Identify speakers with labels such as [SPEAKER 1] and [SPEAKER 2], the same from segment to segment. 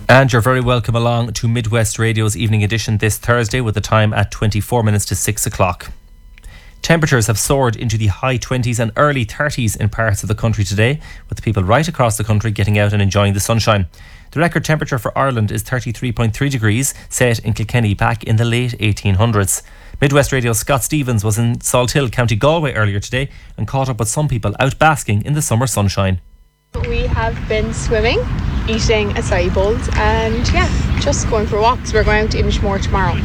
[SPEAKER 1] And you're very welcome along to Midwest Radio's evening edition this Thursday with the time at 24 minutes to 6 o'clock. Temperatures have soared into the high 20s and early 30s in parts of the country today, with people right across the country getting out and enjoying the sunshine. The record temperature for Ireland is 33.3 degrees, set in Kilkenny back in the late 1800s. Midwest Radio's Scott Stevens was in Salthill, County Galway earlier today and caught up with some people out basking in the summer sunshine.
[SPEAKER 2] We have been swimming, eating acai bowls and just going for walks. We're going out to Inishmore tomorrow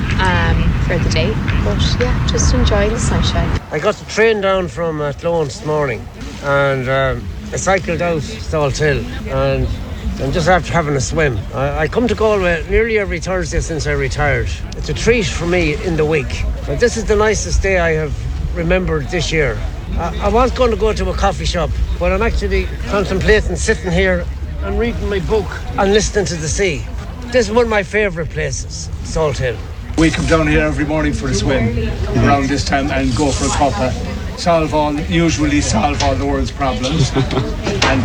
[SPEAKER 2] for the day, but just enjoying the sunshine.
[SPEAKER 3] I got the train down from Athlone this morning and I cycled out Salthill and I'm just after having a swim. I come to Galway nearly every Thursday since I retired. It's a treat for me in the week. And this is the nicest day I have remembered this year. I was going to go to a coffee shop, but I'm actually contemplating sitting here and reading my book and listening to the sea. This is one of my favourite places, Salthill.
[SPEAKER 4] We come down here every morning for a swim around this time and go for a cuppa. Usually solve all the world's problems. And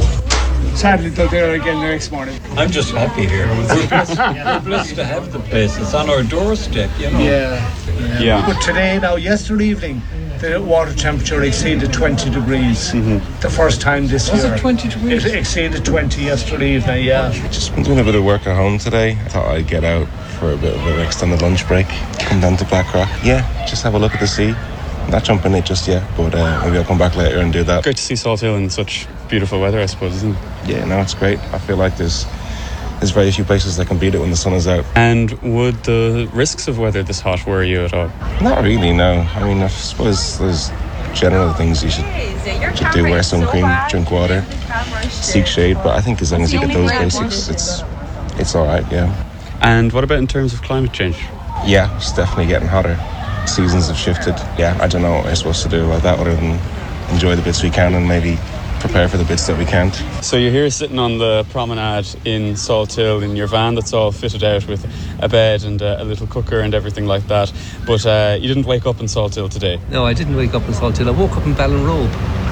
[SPEAKER 4] sadly they're there again the next morning.
[SPEAKER 5] I'm just happy here. We're blessed to have the place. It's on our doorstep, you know.
[SPEAKER 4] Yeah. But today, yesterday evening, the water temperature exceeded 20 degrees. The first time this year.
[SPEAKER 5] Was it 20 degrees?
[SPEAKER 4] It exceeded 20 yesterday evening,
[SPEAKER 6] Just been doing a bit of work at home today. I thought I'd get out for a bit of an extended lunch break. Come down to Blackrock. Just have a look at the sea. Not jumping it just yet, but maybe I'll come back later and do that.
[SPEAKER 7] Great to see Salthill in such beautiful weather, I suppose, isn't it?
[SPEAKER 6] Yeah, no, it's great. I feel like there's very few places that can beat it when the sun is out.
[SPEAKER 7] And would the risks of weather this hot worry you at all?
[SPEAKER 6] Not really, no. I mean, I suppose there's general things you should do. Wear sun cream, drink water, seek shade. But I think as long as you get those basics, it's all right, yeah.
[SPEAKER 7] And what about in terms of climate change?
[SPEAKER 6] Yeah, it's definitely getting hotter. Seasons have shifted. Yeah, I don't know what we're supposed to do about that other than enjoy the bits we can and maybe prepare for the bits that we can't.
[SPEAKER 7] So you're here sitting on the promenade in Salthill in your van that's all fitted out with a bed and a little cooker and everything like that, but you didn't wake up in Salthill today?
[SPEAKER 8] No, I didn't wake up in Salthill. I woke up in Ballinrobe.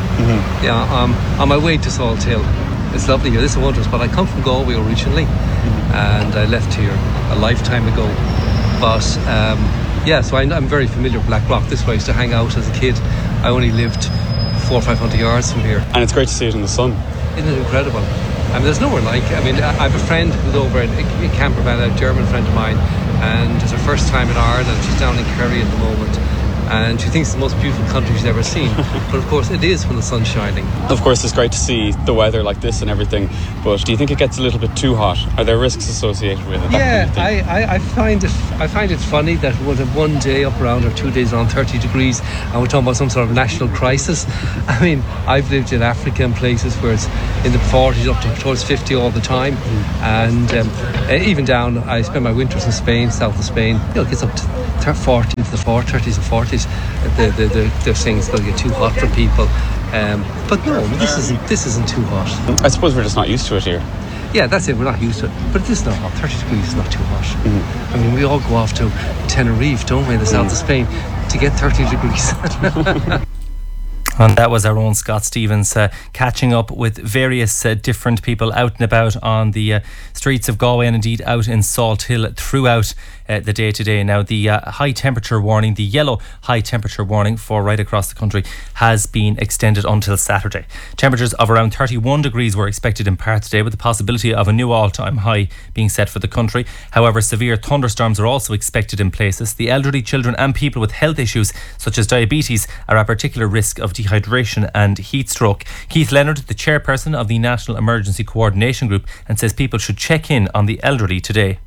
[SPEAKER 8] On my way to Salthill. It's lovely here. This is a wonderful spot. I come from Galway originally and I left here a lifetime ago, but so I'm very familiar with Blackrock. This is where I used to hang out as a kid. I only lived 400 or 500 yards from here.
[SPEAKER 7] And it's great to see it in the sun.
[SPEAKER 8] Isn't it incredible? I mean, there's nowhere like it. I mean, I have a friend who's over in Campervan, a German friend of mine, and it's her first time in Ireland. She's down in Kerry at the moment. And she thinks it's the most beautiful country she's ever seen. But of course it is when the sun's shining.
[SPEAKER 7] Of course it's great to see the weather like this and everything, but do you think it gets a little bit too hot? Are there risks associated with it?
[SPEAKER 8] I find it funny that we'll have one day up around or 2 days around 30 degrees and we're talking about some sort of national crisis. I mean, I've lived in Africa and places where it's in the 40s up to towards 50 all the time, and even down, I spend my winters in Spain, south of Spain, it gets up to 40 into the 30s and 40s. They're saying it's going to get too hot for people, but no, this isn't too hot.
[SPEAKER 7] I suppose we're just not used to it here.
[SPEAKER 8] Yeah, that's it, we're not used to it, but it is not hot. 30 degrees is not too hot. I mean, we all go off to Tenerife, don't we, in the south of Spain to get 30 degrees.
[SPEAKER 1] And that was our own Scott Stevens catching up with various different people out and about on the streets of Galway and indeed out in Salthill throughout the day today. Now, the high temperature warning, the yellow high temperature warning for right across the country has been extended until Saturday. Temperatures of around 31 degrees were expected in parts today, with the possibility of a new all-time high being set for the country. However, severe thunderstorms are also expected in places. The elderly, children and people with health issues such as diabetes are at particular risk of dehydration and heat stroke. Keith Leonard, the chairperson of the National Emergency Coordination Group, and says people should check in on the elderly today.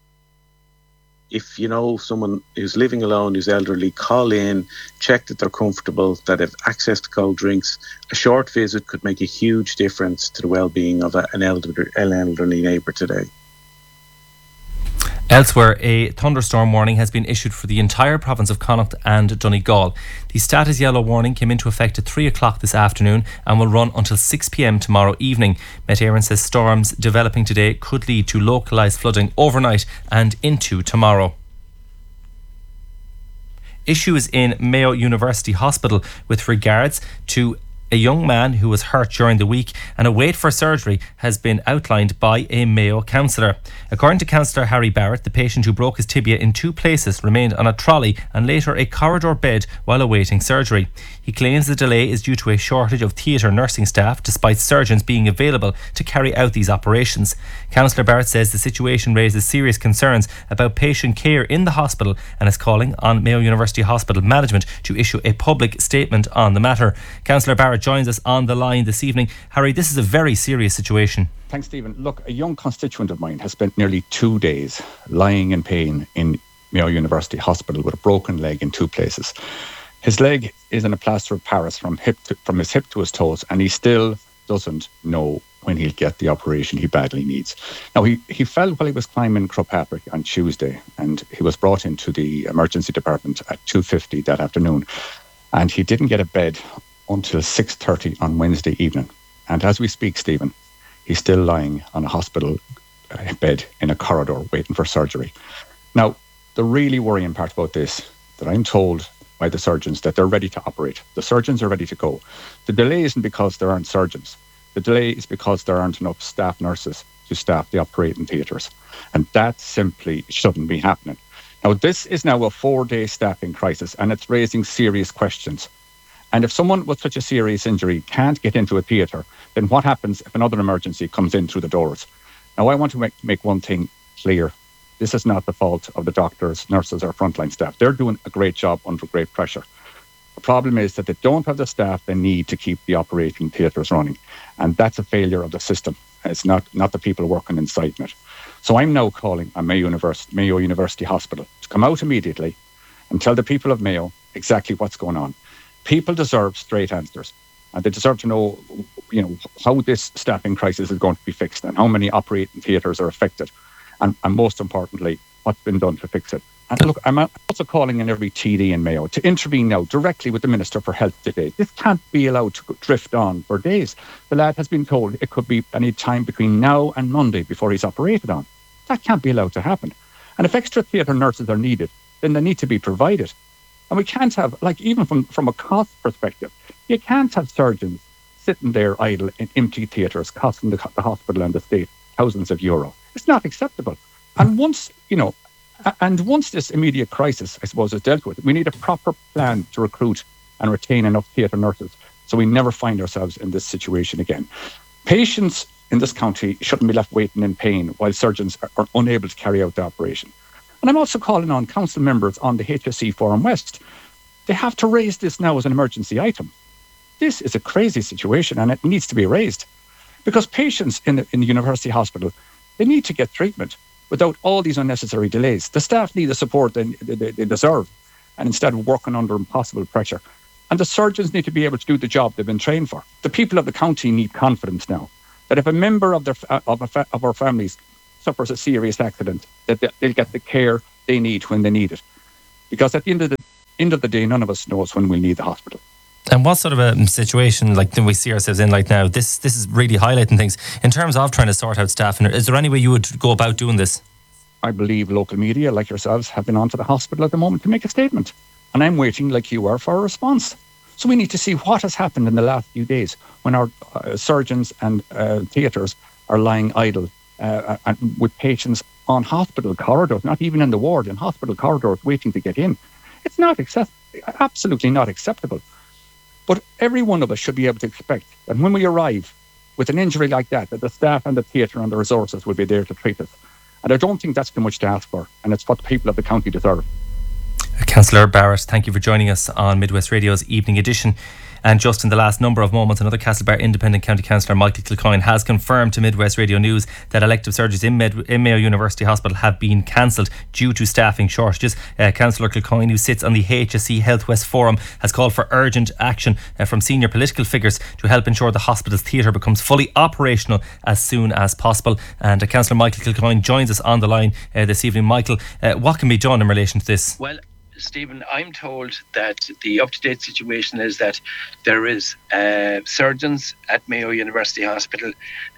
[SPEAKER 9] If you know someone who's living alone, who's elderly, call in, check that they're comfortable, that they have access to cold drinks. A short visit could make a huge difference to the well-being of an elderly neighbour today.
[SPEAKER 1] Elsewhere, a thunderstorm warning has been issued for the entire province of Connacht and Donegal. The status yellow warning came into effect at 3 o'clock this afternoon and will run until 6 p.m. tomorrow evening. Met Éireann says storms developing today could lead to localised flooding overnight and into tomorrow. Issues in Mayo University Hospital with regards to A young man who was hurt during the week and a wait for surgery has been outlined by a Mayo councillor. According to Councillor Harry Barrett, the patient who broke his tibia in 2 places remained on a trolley and later a corridor bed while awaiting surgery. He claims the delay is due to a shortage of theatre nursing staff despite surgeons being available to carry out these operations. Councillor Barrett says the situation raises serious concerns about patient care in the hospital and is calling on Mayo University Hospital management to issue a public statement on the matter. Councillor Barrett joins us on the line this evening. Harry, this is a very serious situation.
[SPEAKER 10] Thanks, Stephen. Look, a young constituent of mine has spent nearly 2 days lying in pain in Mayo University Hospital with a broken leg in 2 places. His leg is in a plaster of Paris from his hip to his toes, and he still doesn't know when he'll get the operation he badly needs. Now, he fell while he was climbing Croagh Patrick on Tuesday, and he was brought into the emergency department at 2:50 that afternoon, and he didn't get a bed until 6:30 on Wednesday evening. And as we speak, Stephen, he's still lying on a hospital bed in a corridor waiting for surgery. Now, the really worrying part about this, that I'm told by the surgeons that they're ready to operate. The surgeons are ready to go. The delay isn't because there aren't surgeons. The delay is because there aren't enough staff nurses to staff the operating theatres. And that simply shouldn't be happening. Now, this is now a 4-day staffing crisis, and it's raising serious questions. And if someone with such a serious injury can't get into a theatre, then what happens if another emergency comes in through the doors? Now, I want to make one thing clear. This is not the fault of the doctors, nurses or frontline staff. They're doing a great job under great pressure. The problem is that they don't have the staff they need to keep the operating theatres running. And that's a failure of the system. It's not the people working inside it. So I'm now calling on Mayo University Hospital to come out immediately and tell the people of Mayo exactly what's going on. People deserve straight answers, and they deserve to know, how this staffing crisis is going to be fixed and how many operating theatres are affected, and most importantly, what's been done to fix it. And look, I'm also calling on every TD in Mayo to intervene now directly with the Minister for Health today. This can't be allowed to drift on for days. The lad has been told it could be any time between now and Monday before he's operated on. That can't be allowed to happen. And if extra theatre nurses are needed, then they need to be provided. And we can't have, even from a cost perspective, you can't have surgeons sitting there idle in empty theatres costing the hospital and the state thousands of euro. It's not acceptable. And once this immediate crisis, I suppose, is dealt with, we need a proper plan to recruit and retain enough theatre nurses so we never find ourselves in this situation again. Patients in this county shouldn't be left waiting in pain while surgeons are unable to carry out the operation. And I'm also calling on council members on the HSE Forum West. They have to raise this now as an emergency item. This is a crazy situation and it needs to be raised. Because patients in the university hospital, they need to get treatment without all these unnecessary delays. The staff need the support they deserve, and instead of working under impossible pressure. And the surgeons need to be able to do the job they've been trained for. The people of the county need confidence now that if a member of our families suffers a serious accident, that they'll get the care they need when they need it. Because at the end of the day, none of us knows when we'll need the hospital.
[SPEAKER 1] And what sort of a situation do we see ourselves in now? This is really highlighting things in terms of trying to sort out staff. And is there any way you would go about doing this?
[SPEAKER 10] I believe local media like yourselves have been onto the hospital at the moment to make a statement. And I'm waiting, like you are, for a response. So we need to see what has happened in the last few days when our surgeons and theatres are lying idle and with patients on hospital corridors, not even in the ward, in hospital corridors waiting to get in. It's not absolutely not acceptable. But every one of us should be able to expect that when we arrive with an injury like that the staff and the theatre and the resources will be there to treat us. And I don't think that's too much to ask for, and it's what the people of the county deserve.
[SPEAKER 1] Councillor Barrett, thank you for joining us on Midwest Radio's Evening Edition. And just in the last number of moments, another Castlebar Independent County Councillor, Michael Kilcoyne, has confirmed to Midwest Radio News that elective surgeries in Mayo University Hospital have been cancelled due to staffing shortages. Councillor Kilcoyne, who sits on the HSE Health West Forum, has called for urgent action from senior political figures to help ensure the hospital's theatre becomes fully operational as soon as possible. And Councillor Michael Kilcoyne joins us on the line this evening. Michael, what can be done in relation to this?
[SPEAKER 11] Well, Stephen, I'm told that the up-to-date situation is that there is surgeons at Mayo University Hospital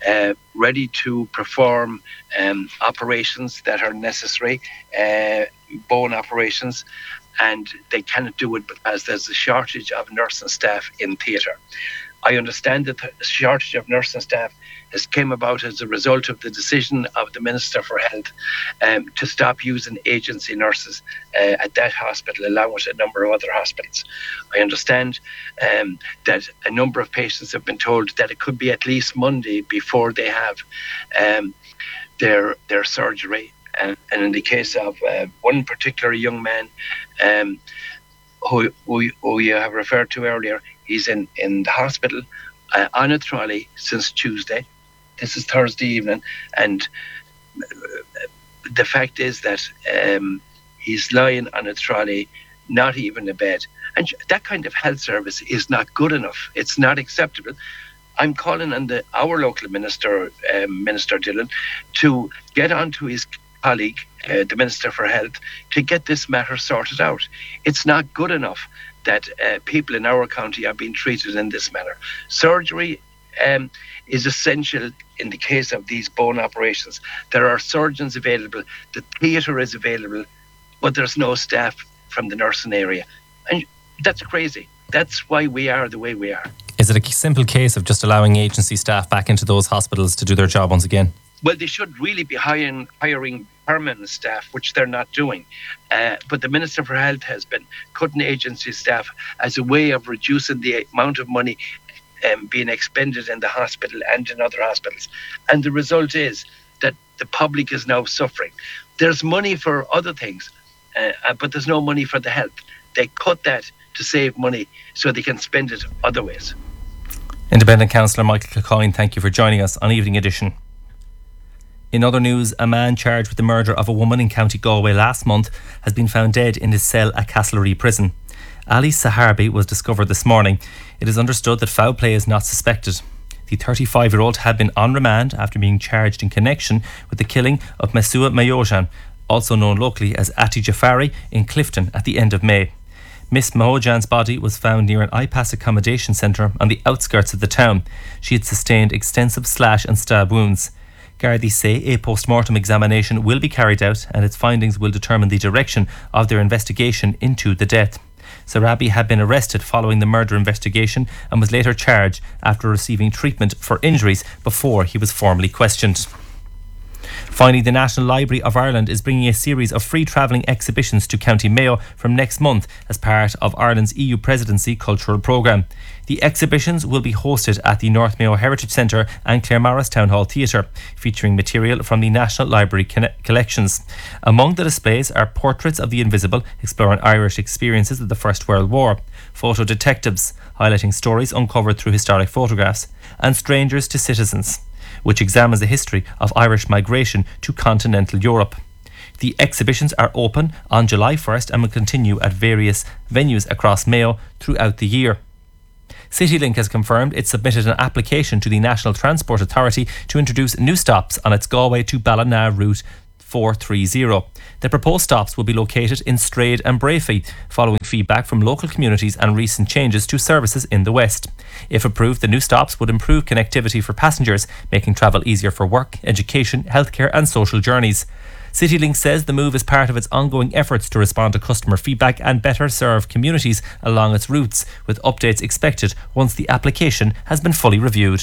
[SPEAKER 11] ready to perform operations that are necessary, bone operations, and they cannot do it because there's a shortage of nurse and staff in theatre. I understand that the shortage of nursing staff has came about as a result of the decision of the Minister for Health to stop using agency nurses at that hospital, along with a number of other hospitals. I understand that a number of patients have been told that it could be at least Monday before they have their surgery. And in the case of one particular young man who you have referred to earlier, he's in the hospital on a trolley since Tuesday. This is Thursday evening, and the fact is that he's lying on a trolley, not even a bed. And that kind of health service is not good enough. It's not acceptable. I'm calling on our local minister, Minister Dillon, to get on to his colleague, the Minister for Health, to get this matter sorted out. It's not good enough that people in our county are being treated in this manner. Surgery is essential in the case of these bone operations. There are surgeons available, the theatre is available, but there's no staff from the nursing area. And that's crazy. That's why we are the way we are.
[SPEAKER 1] Is it a simple case of just allowing agency staff back into those hospitals to do their job once again?
[SPEAKER 11] Well, they should really be hiring permanent staff, which they're not doing. But the Minister for Health has been cutting agency staff as a way of reducing the amount of money being expended in the hospital and in other hospitals. And the result is that the public is now suffering. There's money for other things, but there's no money for the health. They cut that to save money so they can spend it other ways.
[SPEAKER 1] Independent Councillor Michael Kilcoyne, thank you for joining us on Evening Edition. In other news, a man charged with the murder of a woman in County Galway last month has been found dead in his cell at Castlereagh Prison. Ali Saharbi was discovered this morning. It is understood that foul play is not suspected. The 35-year-old had been on remand after being charged in connection with the killing of Mesua Mayojan, also known locally as Ati Jafari, in Clifton at the end of May. Miss Mahojan's body was found near an IPAS accommodation centre on the outskirts of the town. She had sustained extensive slash and stab wounds. Gardaí say a post-mortem examination will be carried out and its findings will determine the direction of their investigation into the death. Sarabi had been arrested following the murder investigation and was later charged after receiving treatment for injuries before he was formally questioned. Finally, the National Library of Ireland is bringing a series of free travelling exhibitions to County Mayo from next month as part of Ireland's EU Presidency cultural programme. The exhibitions will be hosted at the North Mayo Heritage Centre and Claremorris Town Hall Theatre, featuring material from the National Library collections. Among the displays are portraits of the invisible, exploring Irish experiences of the First World War, photo detectives, highlighting stories uncovered through historic photographs, and Strangers to Citizens, which examines the history of Irish migration to continental Europe. The exhibitions are open on July 1st and will continue at various venues across Mayo throughout the year. CityLink has confirmed it submitted an application to the National Transport Authority to introduce new stops on its Galway to Ballina route 430. The proposed stops will be located in Strade and Brayfee, following feedback from local communities and recent changes to services in the west. If approved, the new stops would improve connectivity for passengers, making travel easier for work, education, healthcare and social journeys. CityLink says the move is part of its ongoing efforts to respond to customer feedback and better serve communities along its routes, with updates expected once the application has been fully reviewed.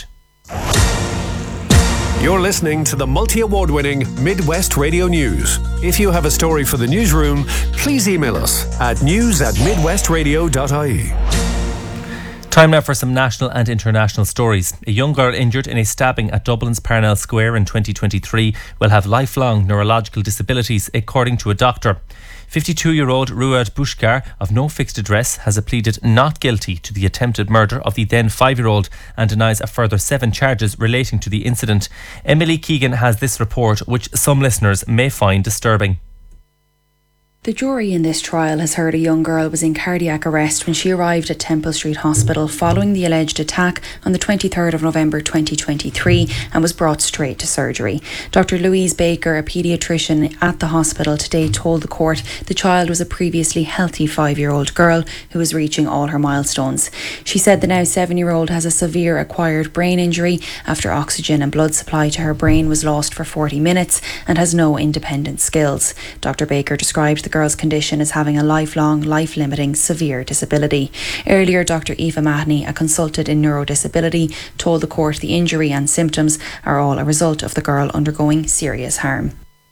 [SPEAKER 12] You're listening to the multi-award-winning Midwest Radio News. If you have a story for the newsroom, please email us at news@midwestradio.ie.
[SPEAKER 1] Time now for some national and international stories. A young girl injured in a stabbing at Dublin's Parnell Square in 2023 will have lifelong neurological disabilities, according to a doctor. 52-year-old Ruad Bushkar, of no fixed address, has pleaded not guilty to the attempted murder of the then 5-year-old and denies a further 7 charges relating to the incident. Emily Keegan has this report, which some listeners may find disturbing.
[SPEAKER 13] The jury in this trial has heard a young girl was in cardiac arrest when she arrived at Temple Street Hospital following the alleged attack on the 23rd of November 2023 and was brought straight to surgery. Dr. Louise Baker, a paediatrician at the hospital, today told the court the child was a previously healthy 5-year-old girl who was reaching all her milestones. She said the now 7-year-old has a severe acquired brain injury after oxygen and blood supply to her brain was lost for 40 minutes and has no independent skills. Dr. Baker described the girl's condition as having a lifelong, life-limiting, severe disability. Earlier, Dr. Aoife Mahoney, a consultant in neurodisability, told the court the injury and symptoms are all a result of the girl undergoing serious harm.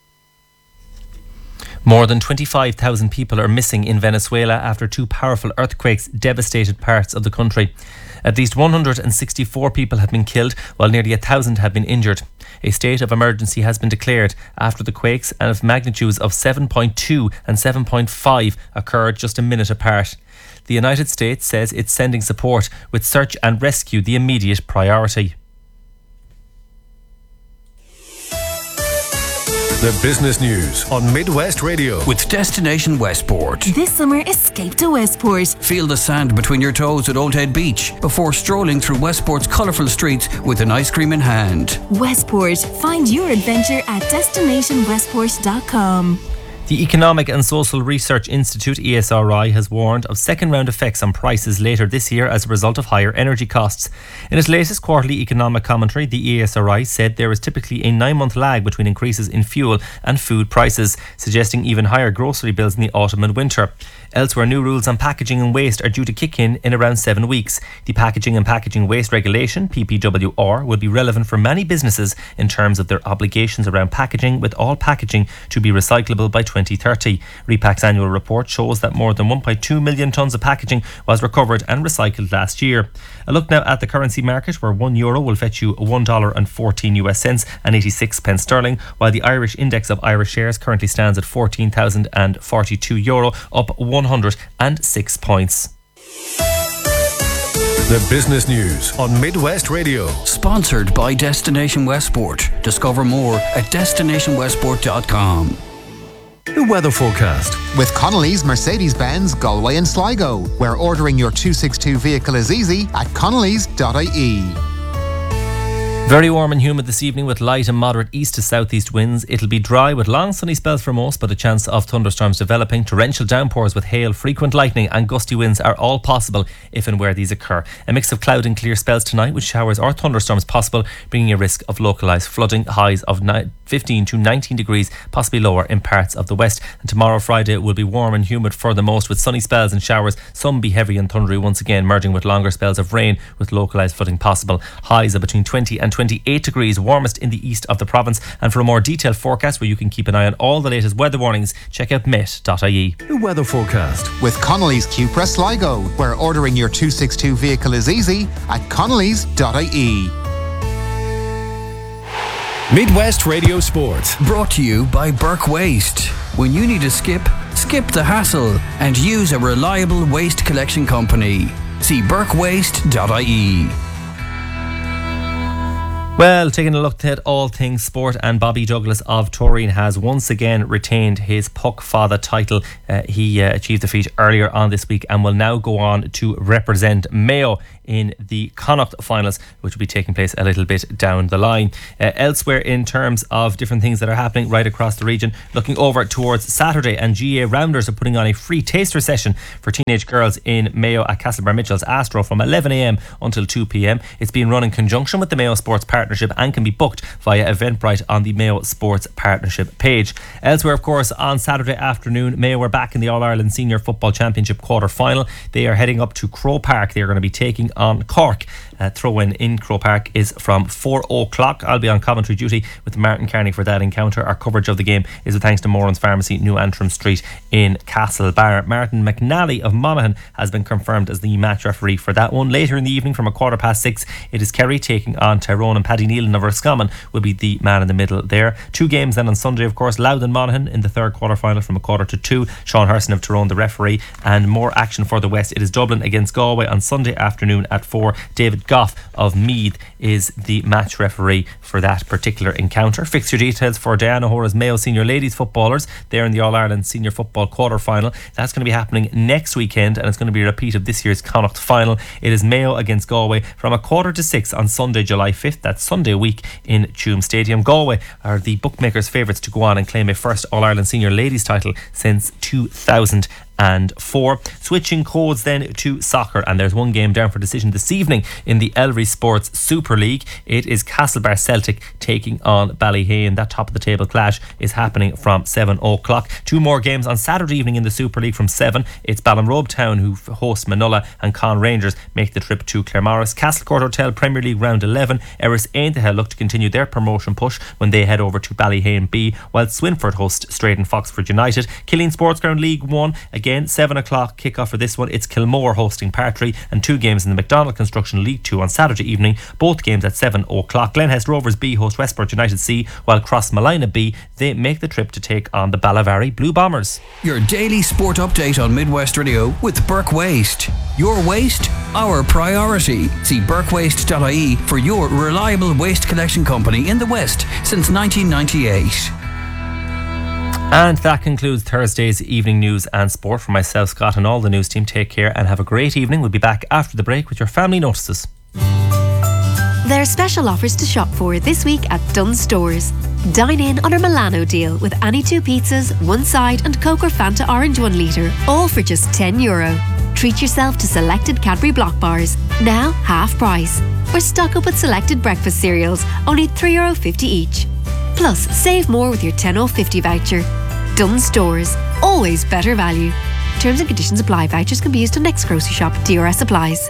[SPEAKER 1] More than 25,000 people are missing in Venezuela after 2 powerful earthquakes devastated parts of the country. At least 164 people have been killed, while nearly 1,000 have been injured. A state of emergency has been declared after the quakes of magnitudes of 7.2 and 7.5 occurred just a minute apart. The United States says it's sending support, with search and rescue the immediate priority.
[SPEAKER 12] The business news on Midwest Radio.
[SPEAKER 14] With Destination Westport.
[SPEAKER 15] This summer, escape to Westport.
[SPEAKER 14] Feel the sand between your toes at Old Head Beach before strolling through Westport's colourful streets with an ice cream in hand.
[SPEAKER 15] Westport. Find your adventure at destinationwestport.com.
[SPEAKER 1] The Economic and Social Research Institute, ESRI, has warned of second-round effects on prices later this year as a result of higher energy costs. In its latest quarterly economic commentary, the ESRI said there is typically a 9-month lag between increases in fuel and food prices, suggesting even higher grocery bills in the autumn and winter. Elsewhere, new rules on packaging and waste are due to kick in around 7 weeks. The Packaging and Packaging Waste Regulation, PPWR, will be relevant for many businesses in terms of their obligations around packaging, with all packaging to be recyclable by 2030. Repac's annual report shows that more than 1.2 million tonnes of packaging was recovered and recycled last year. A look now at the currency market, where €1 will fetch you $1.14 and 86 pence sterling, while the Irish index of Irish shares currently stands at €14,042, up 106 points.
[SPEAKER 12] The business news on Midwest Radio.
[SPEAKER 14] Sponsored by Destination Westport. Discover more at destinationwestport.com.
[SPEAKER 12] The weather forecast.
[SPEAKER 16] With Connolly's Mercedes-Benz Galway and Sligo, where ordering your 262 vehicle is easy at connolly's.ie.
[SPEAKER 1] Very warm and humid this evening with light and moderate east to southeast winds. It'll be dry with long sunny spells for most, but a chance of thunderstorms developing. Torrential downpours with hail, frequent lightning and gusty winds are all possible if and where these occur. A mix of cloud and clear spells tonight with showers or thunderstorms possible, bringing a risk of localised flooding. Highs of 15 to 19 degrees, possibly lower in parts of the west. And tomorrow, Friday, will be warm and humid for the most with sunny spells and showers. Some be heavy and thundery once again, merging with longer spells of rain with localised flooding possible. Highs of between 20 and 28 degrees, warmest in the east of the province. And for a more detailed forecast where you can keep an eye on all the latest weather warnings, check out met.ie.
[SPEAKER 12] The weather forecast.
[SPEAKER 16] With Connolly's Cupra Sligo, where ordering your 262 vehicle is easy at connolly's.ie.
[SPEAKER 12] Midwest Radio Sport.
[SPEAKER 14] Brought to you by Burke Waste. When you need a skip the hassle and use a reliable waste collection company. See burkewaste.ie.
[SPEAKER 1] Well, taking a look at all things sport, and Bobby Douglas of Turin has once again retained his Puck Father title. He achieved the feat earlier on this week and will now go on to represent Mayo in the Connacht finals, which will be taking place a little bit down the line. Elsewhere, in terms of different things that are happening right across the region, looking over towards Saturday, and GA Rounders are putting on a free taster session for teenage girls in Mayo at Castlebar Mitchell's Astro from 11 a.m. until 2 p.m. It's being run in conjunction with the Mayo Sports Partnership and can be booked via Eventbrite on the Mayo Sports Partnership page. Elsewhere, of course, on Saturday afternoon, Mayo are back in the All-Ireland Senior Football Championship quarter-final. They are heading up to Crow Park. They are going to be taking on Cork. Throw-in in Crow Park is from 4 o'clock. I'll be on commentary duty with Martin Carney for that encounter. Our coverage of the game is with thanks to Moran's Pharmacy, New Antrim Street in Castlebar. Martin McNally of Monaghan has been confirmed as the match referee for that one. Later in the evening from 6:15, it is Kerry taking on Tyrone, and Paddy Nealon of Roscommon will be the man in the middle there. 2 games then on Sunday, of course. Louth and Monaghan in the third quarter-final from 1:45. Sean Herson of Tyrone the referee, and more action for the West. It is Dublin against Galway on Sunday afternoon at 4. David Goff of Meath is the match referee for that particular encounter. Fixture details for Diana Hora's Mayo Senior Ladies footballers. They're in the All-Ireland Senior Football quarter-final. That's going to be happening next weekend, and it's going to be a repeat of this year's Connacht final. It is Mayo against Galway from 6:45 on Sunday, July 5th. That's Sunday week in Tuam Stadium. Galway are the bookmakers' favourites to go on and claim a first All-Ireland Senior Ladies title since 2000. and 4. Switching codes then to soccer, and there's one game down for decision this evening in the Ellery Sports Super League. It is Castlebar Celtic taking on Ballyhane. That top of the table clash is happening from 7 o'clock. 2 more games on Saturday evening in the Super League from 7. It's Ballinrobe Town who host Manola, and Con Rangers make the trip to Claremorris. Castlecourt Hotel Premier League round 11. Erris Aintrahell look to continue their promotion push when they head over to Ballyhane B, while Swinford host Strayton Foxford United. Killeen Sports Ground League 1, again 7 o'clock kick-off for this one. It's Kilmore hosting Partry, and 2 games in the McDonald Construction League 2 on Saturday evening, both games at 7 o'clock. Glenhest Rovers B host Westport United C, while Crossmalina B, they make the trip to take on the Ballavari Blue Bombers.
[SPEAKER 14] Your daily sport update on Midwest Radio with Burke Waste. Your waste, our priority. See burkewaste.ie for your reliable waste collection company in the West since 1998.
[SPEAKER 1] And that concludes Thursday's evening news and sport. For myself, Scott, and all the news team, take care and have a great evening. We'll be back after the break with your family notices.
[SPEAKER 17] There are special offers to shop for this week at Dunnes Stores. Dine in on our Milano deal with any 2 pizzas, 1 side and Coke or Fanta Orange 1 litre, all for just €10. Treat yourself to selected Cadbury Block bars, now half price. Or stock up with selected breakfast cereals, only €3.50 each. Plus, save more with your 10.50 voucher. Dunnes Stores, always better value. Terms and conditions apply. Vouchers can be used on next grocery shop. DRS applies.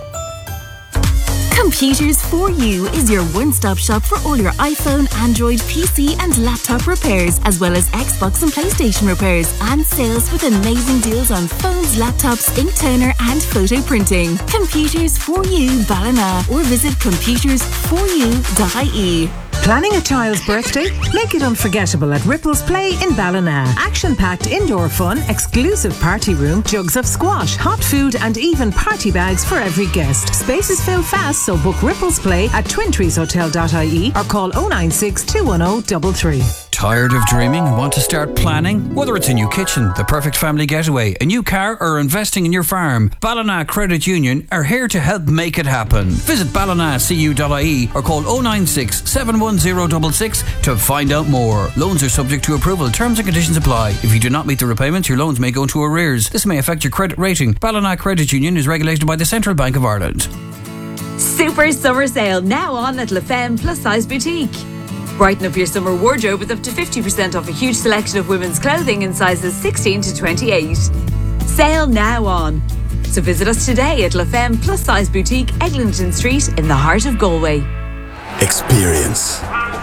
[SPEAKER 15] Computers for You is your one-stop shop for all your iPhone, Android, PC and laptop repairs, as well as Xbox and PlayStation repairs and sales with amazing deals on phones, laptops, ink toner and photo printing. Computers for You Ballina, or visit computersforyou.ie.
[SPEAKER 18] Planning a child's birthday? Make it unforgettable at Ripples Play in Ballina. Action-packed indoor fun, exclusive party room, jugs of squash, hot food and even party bags for every guest. Spaces fill fast, so book Ripples Play at twintreeshotel.ie or call 096 210 33.
[SPEAKER 14] Tired of dreaming and want to start planning? Whether it's a new kitchen, the perfect family getaway, a new car or investing in your farm, Ballina Credit Union are here to help make it happen. Visit ballinacu.ie or call 096 71066 to find out more. Loans are subject to approval. Terms and conditions apply. If you do not meet the repayments, your loans may go into arrears. This may affect your credit rating. Ballina Credit Union is regulated by the Central Bank of Ireland.
[SPEAKER 19] Super summer sale now on at La Femme Plus Size Boutique. Brighten up your summer wardrobe with up to 50% off a huge selection of women's clothing in sizes 16 to 28. Sale now on. So visit us today at La Femme Plus Size Boutique, Eglinton Street in the heart of Galway.
[SPEAKER 20] Experience.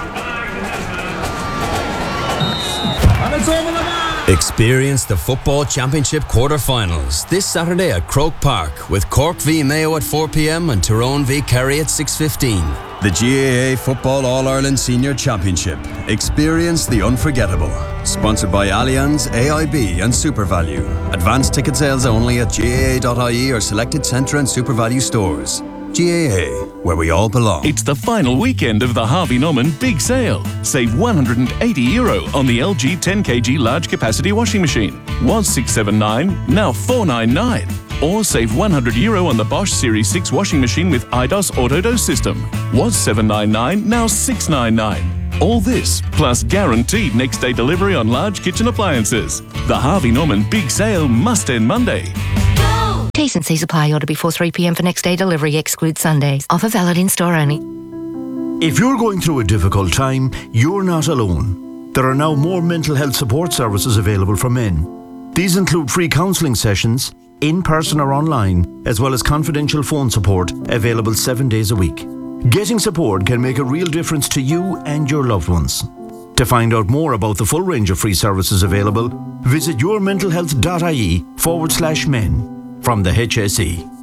[SPEAKER 20] Experience the Football Championship quarter-finals this Saturday at Croke Park with Cork v Mayo at 4 p.m. and Tyrone v Kerry at 6:15. The GAA Football All-Ireland Senior Championship. Experience the unforgettable. Sponsored by Allianz, AIB and SuperValue. Advanced ticket sales only at GAA.ie or selected Centre and SuperValue stores. GAA, where we all belong.
[SPEAKER 21] It's the final weekend of the Harvey Norman Big Sale. Save €180 on the LG 10kg large capacity washing machine. Was $679, now $499. Or save €100 on the Bosch Series 6 washing machine with IDOS Autodose system. Was $799, now $699. All this, plus guaranteed next day delivery on large kitchen appliances. The Harvey Norman Big Sale must end Monday.
[SPEAKER 22] T's and C's apply. Order before 3 p.m. for next day delivery. Exclude Sundays. Offer valid in store only.
[SPEAKER 23] If you're going through a difficult time, you're not alone. There are now more mental health support services available for men. These include free counselling sessions, in person or online, as well as confidential phone support available 7 days a week. Getting support can make a real difference to you and your loved ones. To find out more about the full range of free services available, visit yourmentalhealth.ie/men from the HSE.